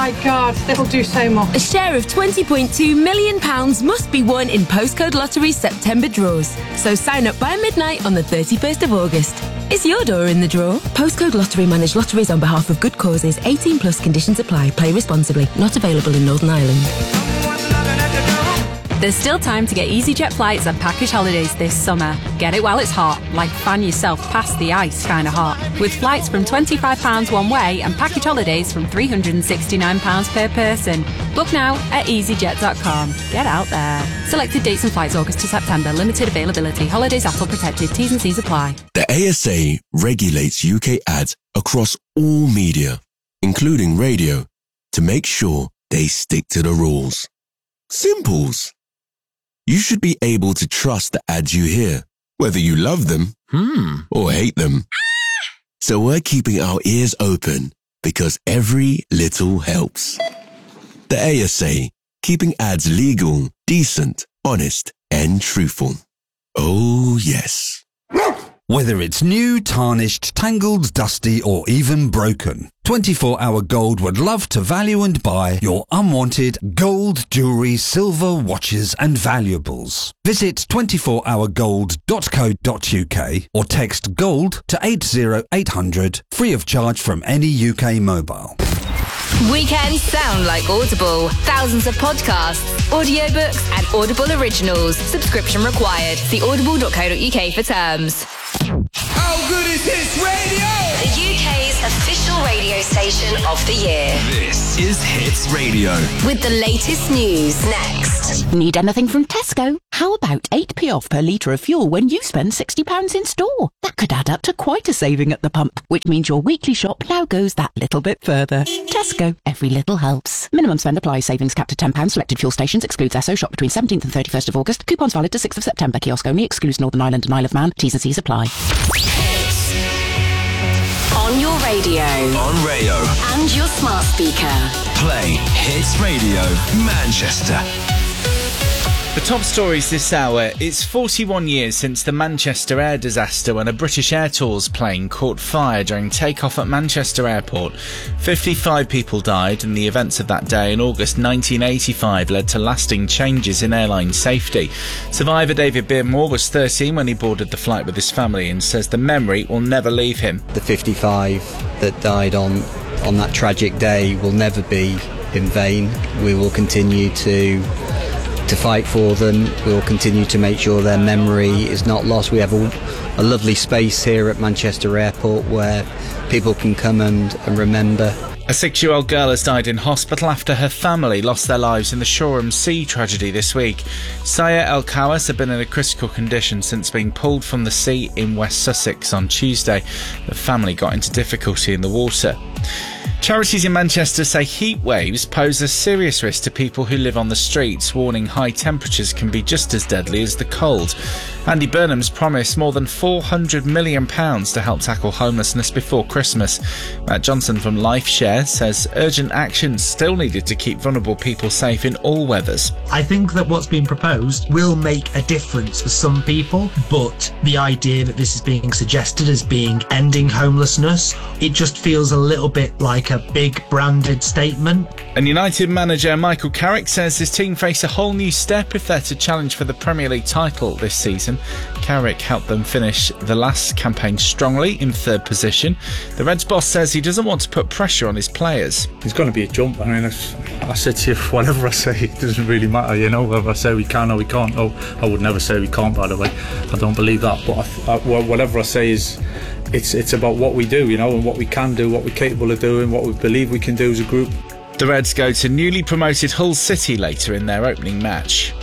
my God, that'll do so much. A share of £20.2 million must be won in Postcode Lottery's September draws. So sign up by midnight on the 31st of August. Is your door in the draw? Postcode Lottery manage lotteries on behalf of good causes. 18 plus conditions apply. Play responsibly. Not available in Northern Ireland. There's still time to get EasyJet flights and package holidays this summer. Get it while it's hot, like fan yourself past the ice kind of hot. With flights from £25 one way and package holidays from £369 per person. Book now at easyjet.com. Get out there. Selected dates and flights August to September. Limited availability. Holidays ATOL protected. T's and C's apply. The ASA regulates UK ads across all media, including radio, to make sure they stick to the rules. Simples. You should be able to trust the ads you hear, whether you love them or hate them. So we're keeping our ears open because every little helps. The ASA, keeping ads legal, decent, honest, and truthful. Oh, yes. Whether it's new, tarnished, tangled, dusty, or even broken, 24-Hour Gold would love to value and buy your unwanted gold, jewellery, silver, watches and valuables. Visit 24hourgold.co.uk or text GOLD to 80800 free of charge from any UK mobile. Weekends sound like Audible. Thousands of podcasts, audiobooks and Audible originals. Subscription required. See audible.co.uk for terms. How good is Hits Radio? The UK's official radio station of the year. This is Hits Radio. With the latest news next. Need anything from Tesco? How about 8p off per litre of fuel when you spend £60 in store? That could add up to quite a saving at the pump, which means your weekly shop now goes that little bit further. Tesco, every little helps. Minimum spend applies. Savings capped at £10. Selected fuel stations excludes Esso. Shop between 17th and 31st of August. Coupons valid to 6th of September. Kiosk only. Excludes Northern Ireland and Isle of Man. T's and C's apply. On your radio. On Rayo. And your smart speaker. Play Hits Radio Manchester. The top stories this hour. It's 41 years since the Manchester air disaster when a British Air Tours plane caught fire during takeoff at Manchester Airport. 55 people died, and the events of that day in August 1985 led to lasting changes in airline safety. Survivor David Beardmore was 13 when he boarded the flight with his family and says the memory will never leave him. The 55 that died on that tragic day will never be in vain. We will continue to fight for them. We will continue to make sure their memory is not lost. We have a lovely space here at Manchester Airport where people can come and remember. A 6-year-old girl has died in hospital after her family lost their lives in the Shoreham Sea tragedy this week. Saya El Kawas had been in a critical condition since being pulled from the sea in West Sussex on Tuesday. The family got into difficulty in the water. Charities in Manchester say heat waves pose a serious risk to people who live on the streets, warning high temperatures can be just as deadly as the cold. Andy Burnham's promised more than £400 million to help tackle homelessness before Christmas. Matt Johnson from LifeShare says urgent action still needed to keep vulnerable people safe in all weathers. I think that what's being proposed will make a difference for some people, but the idea that this is being suggested as being ending homelessness, it just feels a little bit like a big branded statement. And United manager Michael Carrick says his team face a whole new step if they're to challenge for the Premier League title this season. Carrick helped them finish the last campaign strongly in third position. The Reds boss says he doesn't want to put pressure on his players. It's going to be a jump. I mean, I said to you, whatever I say, it doesn't really matter, you know, whether I say we can or we can't. Oh, I would never say we can't, by the way. I don't believe that. But whatever I say is, it's about what we do, you know, and what we can do, what we're capable of doing, what we believe we can do as a group. The Reds go to newly promoted Hull City later in their opening match.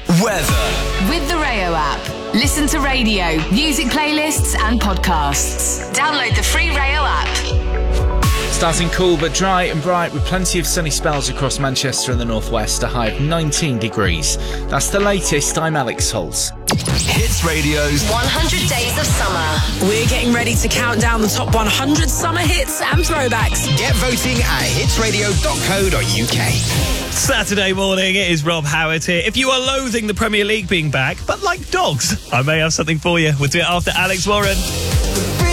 Weather. With the Rayo app. Listen to radio, music playlists and podcasts. Download the free Rayo app. Starting cool but dry and bright with plenty of sunny spells across Manchester and the northwest, a high of 19 degrees. That's the latest. I'm Alex Holtz. Hits Radio's 100 Days of Summer. We're getting ready to count down the top 100 summer hits and throwbacks. Get voting at hitsradio.co.uk. Saturday morning, it is Rob Howard here. If you are loathing the Premier League being back, but like dogs, I may have something for you. We'll do it after Alex Warren.